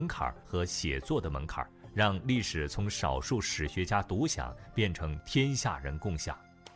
门槛和写作的门槛，让历史从少数史学家独享变成天下人共享。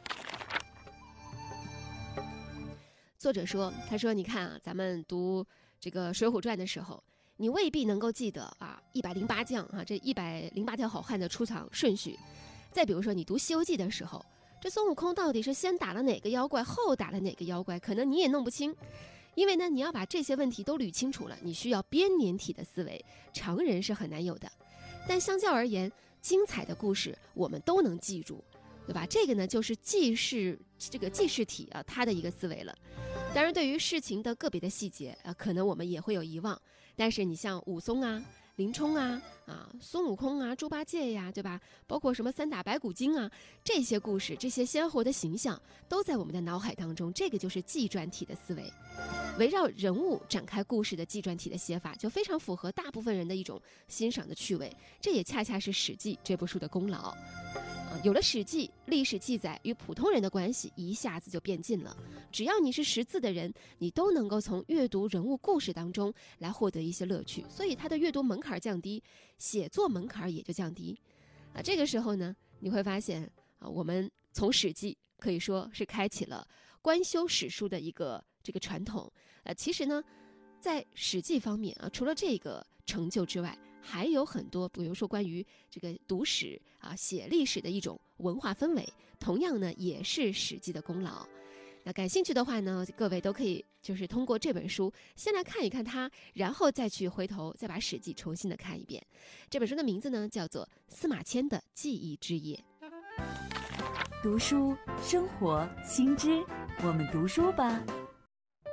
作者说，他说你看啊，咱们读这个《水浒传》的时候，你未必能够记得啊108将啊这108条好汉的出场顺序。再比如说你读《西游记》的时候，这孙悟空到底是先打了哪个妖怪，后打了哪个妖怪，可能你也弄不清。因为呢，你要把这些问题都捋清楚了，你需要编年体的思维，常人是很难有的。但相较而言，精彩的故事我们都能记住，对吧？这个呢，就是记事体啊，它的一个思维了。当然，对于事情的个别的细节啊，可能我们也会有遗忘。但是你像武松啊、林冲啊、孙悟空啊、猪八戒呀，对吧？包括什么三打白骨精啊，这些故事、这些鲜活的形象，都在我们的脑海当中。这个就是纪传体的思维。围绕人物展开故事的纪传体的写法，就非常符合大部分人的一种欣赏的趣味。这也恰恰是《史记》这部书的功劳。有了《史记》，历史记载与普通人的关系一下子就变近了。只要你是识字的人，你都能够从阅读人物故事当中来获得一些乐趣，所以它的阅读门槛降低，写作门槛也就降低。这个时候呢，你会发现我们从《史记》可以说是开启了官修史书的一个这个传统。其实呢，在《史记》方面除了这个成就之外，还有很多，比如说关于这个读史写历史的一种文化氛围，同样呢也是《史记》的功劳。那感兴趣的话呢，各位都可以就是通过这本书先来看一看它，然后再去回头再把《史记》重新的看一遍。这本书的名字呢叫做司马迁的记忆之夜。 读书生活新知，我们读书吧。